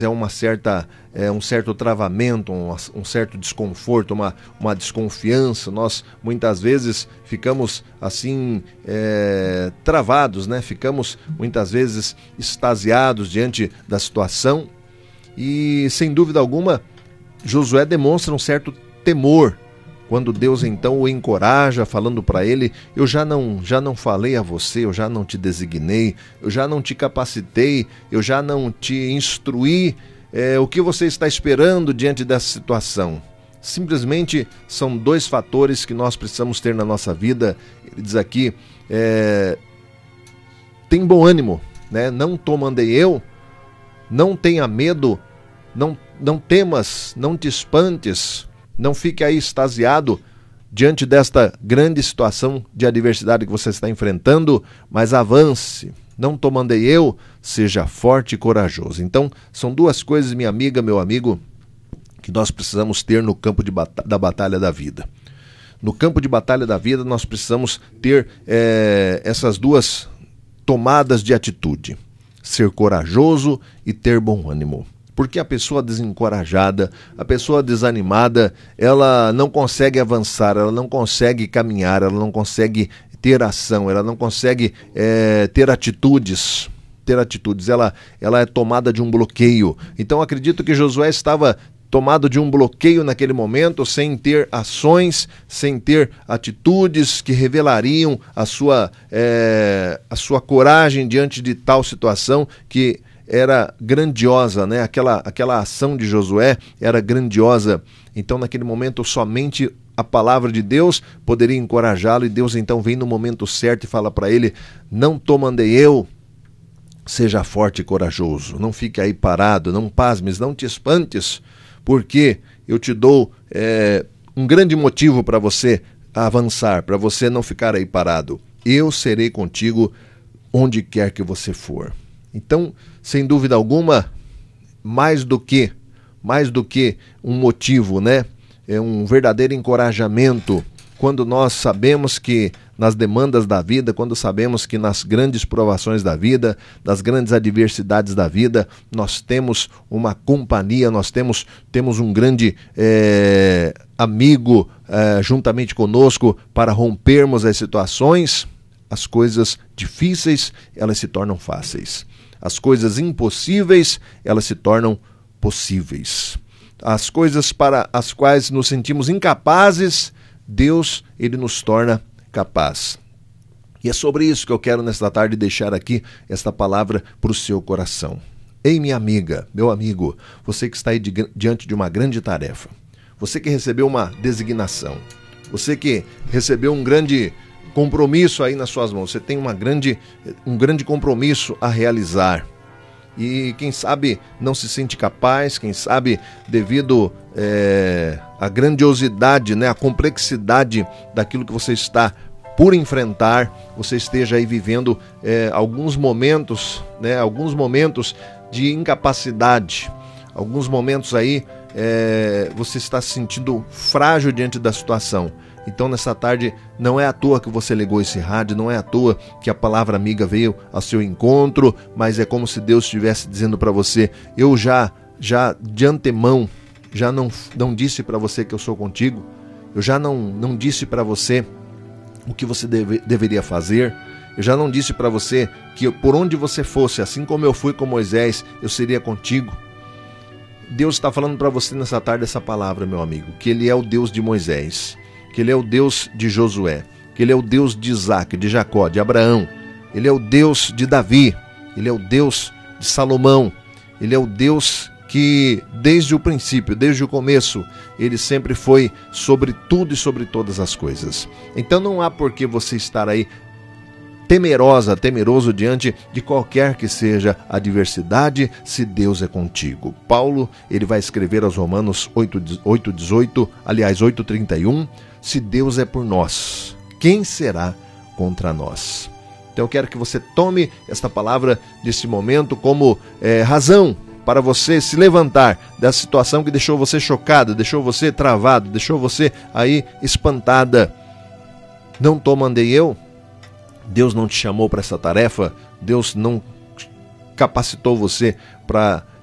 um certo travamento, um certo desconforto, uma desconfiança. Nós muitas vezes ficamos assim travados, né? Ficamos muitas vezes extasiados diante da situação e, sem dúvida alguma, Josué demonstra um certo temor quando Deus então o encoraja, falando para ele: eu já não falei a você, eu já não te designei, eu já não te capacitei, eu já não te instruí, o que você está esperando diante dessa situação? Simplesmente são dois fatores que nós precisamos ter na nossa vida. Ele diz aqui, tem bom ânimo, né? Não te mandei eu, não tenha medo, não temas, não te espantes, não fique aí extasiado diante desta grande situação de adversidade que você está enfrentando, mas avance. Não te mandei eu, seja forte e corajoso. Então, são duas coisas, minha amiga, meu amigo, que nós precisamos ter no campo da batalha da vida. No campo de batalha da vida, nós precisamos ter essas duas tomadas de atitude: ser corajoso e ter bom ânimo. Porque a pessoa desencorajada, a pessoa desanimada, ela não consegue avançar, ela não consegue caminhar, ela não consegue ter ação, ela não consegue ter atitudes. Ela é tomada de um bloqueio. Então acredito que Josué estava tomado de um bloqueio naquele momento, sem ter ações, sem ter atitudes que revelariam a sua coragem diante de tal situação que era grandiosa, né? Aquela ação de Josué era grandiosa. Então, naquele momento, somente a palavra de Deus poderia encorajá-lo, e Deus então vem no momento certo e fala para ele: não te mandei eu, seja forte e corajoso, não fique aí parado, não pasmes, não te espantes, porque eu te dou um grande motivo para você avançar, para você não ficar aí parado. Eu serei contigo onde quer que você for. Então, sem dúvida alguma, mais do que um motivo, né? É um verdadeiro encorajamento quando nós sabemos que nas demandas da vida, quando sabemos que nas grandes provações da vida, nas grandes adversidades da vida, nós temos uma companhia, nós temos um grande amigo juntamente conosco para rompermos as situações. As coisas difíceis, elas se tornam fáceis. As coisas impossíveis, elas se tornam possíveis. As coisas para as quais nos sentimos incapazes, Deus, Ele nos torna capaz. E é sobre isso que eu quero nesta tarde deixar aqui esta palavra para o seu coração. Ei, minha amiga, meu amigo, você que está aí diante de uma grande tarefa, você que recebeu uma designação, você que recebeu um grande compromisso aí nas suas mãos, você tem um grande compromisso a realizar. E quem sabe não se sente capaz, quem sabe devido à grandiosidade, né, à complexidade daquilo que você está por enfrentar, você esteja aí vivendo alguns momentos de incapacidade, alguns momentos aí você está se sentindo frágil diante da situação. Então, nessa tarde, não é à toa que você ligou esse rádio, não é à toa que a palavra amiga veio ao seu encontro, mas é como se Deus estivesse dizendo para você: eu já de antemão, já não disse para você que eu sou contigo, eu já não disse para você o que você deveria fazer, eu já não disse para você que por onde você fosse, assim como eu fui com Moisés, eu seria contigo. Deus está falando para você nessa tarde essa palavra, meu amigo, que Ele é o Deus de Moisés, que Ele é o Deus de Josué, que Ele é o Deus de Isaac, de Jacó, de Abraão, Ele é o Deus de Davi, Ele é o Deus de Salomão, Ele é o Deus que desde o princípio, desde o começo, Ele sempre foi sobre tudo e sobre todas as coisas. Então não há por que você estar aí temeroso diante de qualquer que seja a adversidade, se Deus é contigo. Paulo, ele vai escrever aos Romanos 8:18, aliás 8:31, se Deus é por nós, quem será contra nós? Então eu quero que você tome esta palavra nesse momento como razão para você se levantar dessa situação que deixou você chocado, deixou você travado, deixou você aí espantada. Não te mandei eu? Deus não te chamou para essa tarefa? Deus não capacitou você para